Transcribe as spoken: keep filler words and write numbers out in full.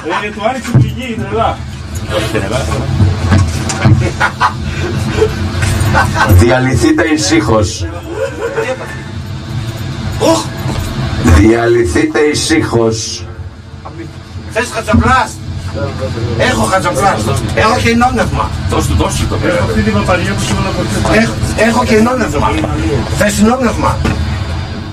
Ε, του άνοιξε η πηγή, τρελά. Διαλυθείτε ησύχως. Διαλυθείτε ησύχως. Θες χατζαμπλάς? Έχω χατζαμπλάς. Έχω και ενώνευμα. Δώσ' του, δώσ' του το πέρα. Έχω και ενώνευμα. Θες ενώνευμα?